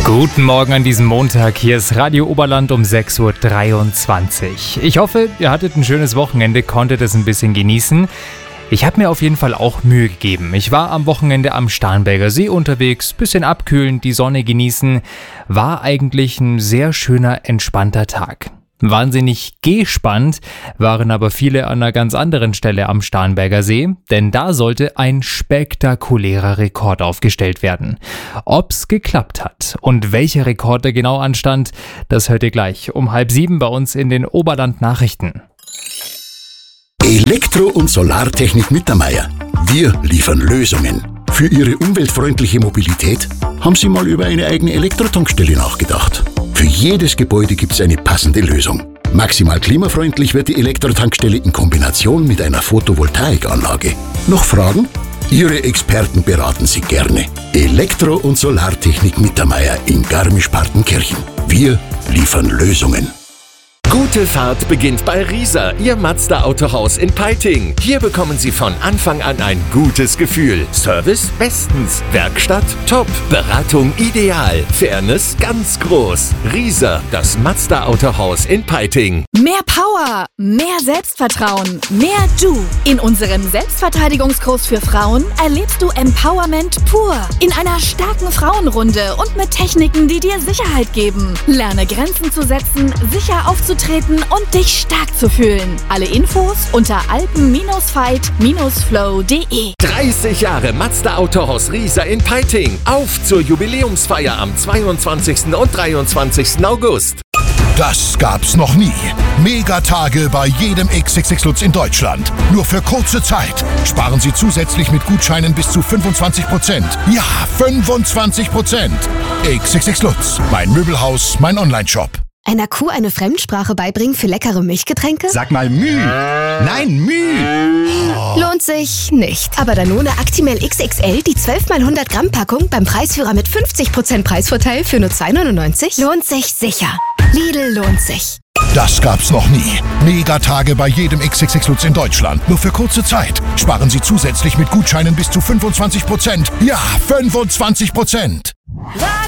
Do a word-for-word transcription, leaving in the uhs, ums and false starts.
Guten Morgen an diesem Montag, hier ist Radio Oberland um sechs Uhr dreiundzwanzig. Ich hoffe, ihr hattet ein schönes Wochenende, konntet es ein bisschen genießen. Ich habe mir auf jeden Fall auch Mühe gegeben. Ich war am Wochenende am Starnberger See unterwegs, bisschen abkühlen, die Sonne genießen. War eigentlich ein sehr schöner, entspannter Tag. Wahnsinnig gespannt waren aber viele an einer ganz anderen Stelle am Starnberger See, denn da sollte ein spektakulärer Rekord aufgestellt werden. Ob's geklappt hat und welcher Rekord da genau anstand, das hört ihr gleich um halb sieben bei uns in den Oberland-Nachrichten. Elektro- und Solartechnik Mittermeier. Wir liefern Lösungen. Für Ihre umweltfreundliche Mobilität haben Sie mal über eine eigene Elektrotankstelle nachgedacht. Für jedes Gebäude gibt es eine passende Lösung. Maximal klimafreundlich wird die Elektrotankstelle in Kombination mit einer Photovoltaikanlage. Noch Fragen? Ihre Experten beraten Sie gerne. Elektro- und Solartechnik Mittermeier in Garmisch-Partenkirchen. Wir liefern Lösungen. Gute Fahrt beginnt bei Rieser, Ihr Mazda-Autohaus in Peiting. Hier bekommen Sie von Anfang an ein gutes Gefühl. Service bestens, Werkstatt top, Beratung ideal, Fairness ganz groß. Rieser, das Mazda-Autohaus in Peiting. Mehr Power, mehr Selbstvertrauen, mehr Du. In unserem Selbstverteidigungskurs für Frauen erlebst du Empowerment pur. In einer starken Frauenrunde und mit Techniken, die dir Sicherheit geben. Lerne Grenzen zu setzen, sicher aufzutreten und dich stark zu fühlen. Alle Infos unter alpen fight flow punkt de. dreißig Jahre Mazda Autohaus Rieser in Peiting. Auf zur Jubiläumsfeier am zweiundzwanzigsten und dreiundzwanzigsten August. Das gab's noch nie. Megatage bei jedem X X X Lutz in Deutschland. Nur für kurze Zeit. Sparen Sie zusätzlich mit Gutscheinen bis zu fünfundzwanzig Prozent. Ja, fünfundzwanzig Prozent. X X X Lutz. Mein Möbelhaus, mein Onlineshop. Einer Kuh eine Fremdsprache beibringen für leckere Milchgetränke? Sag mal Müh. Nein, Müh. Oh. Lohnt sich nicht. Aber Danone Actimel X X L, die zwölf mal hundert Gramm Packung beim Preisführer mit fünfzig Prozent Preisvorteil für nur zwei neunundneunzig? Lohnt sich sicher. Lidl lohnt sich. Das gab's noch nie. Megatage bei jedem X X X Lutz in Deutschland. Nur für kurze Zeit. Sparen Sie zusätzlich mit Gutscheinen bis zu fünfundzwanzig Prozent. Ja, fünfundzwanzig Prozent.